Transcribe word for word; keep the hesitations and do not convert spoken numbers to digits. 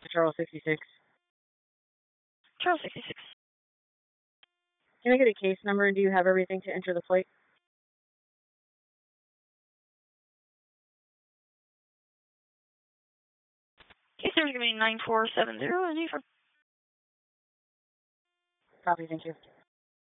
Charles sixty-six. Charles sixty-six. Can I get a case number, and do you have everything to enter the flight? Case number is going to be nine four seven zero. Copy, thank you.